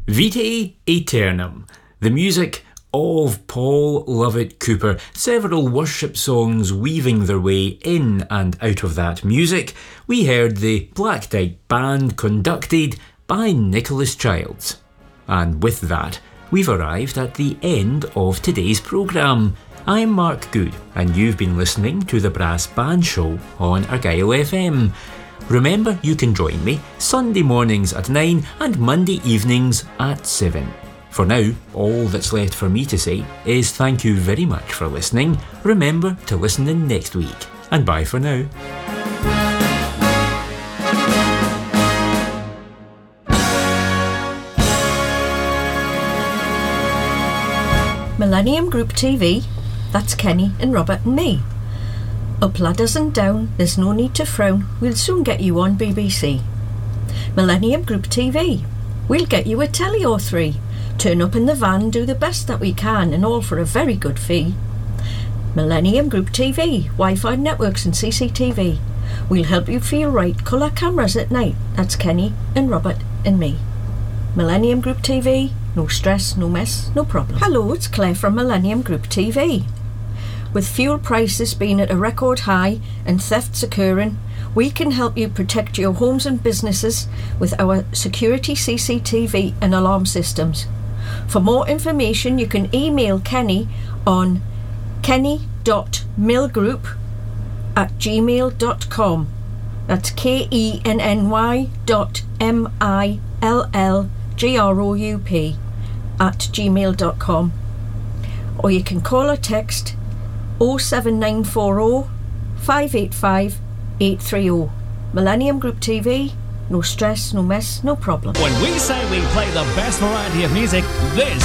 Vitae Aeternam, the music of Paul Lovett Cooper, several worship songs weaving their way in and out of that music. We heard the Black Dyke Band conducted by Nicholas Childs. And with that, we've arrived at the end of today's programme. I'm Mark Good, and you've been listening to the Brass Band Show on Argyll FM. Remember, you can join me Sunday mornings at 9 and Monday evenings at 7. For now, all that's left for me to say is thank you very much for listening. Remember to listen in next week, and bye for now. Millennium Group TV, that's Kenny and Robert and me. Up ladders and down, there's no need to frown, we'll soon get you on BBC. Millennium Group TV, we'll get you a telly or three. Turn up in the van, do the best that we can, and all for a very good fee. Millennium Group TV, Wi-Fi networks and CCTV. We'll help you feel right, colour cameras at night, that's Kenny and Robert and me. Millennium Group TV, no stress, no mess, no problem. Hello, it's Claire from Millennium Group TV. With fuel prices being at a record high and thefts occurring, we can help you protect your homes and businesses with our security CCTV and alarm systems. For more information, you can email Kenny on kenny.millgroup@gmail.com. That's KENNY.MILLGROUP@gmail.com. Or you can call or text 07940 585 830. Millennium Group TV, no stress, no mess, no problem. When we say we play the best variety of music, this